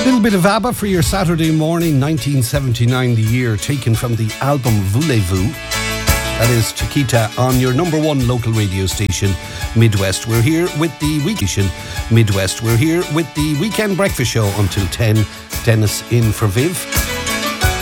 Little bit of ABBA for your Saturday morning, 1979, the year, taken from the album Voulez-Vous. That is Chiquita on your number one local radio station, Midwest. We're here with the weekend breakfast show until 10. Dennis in for Viv.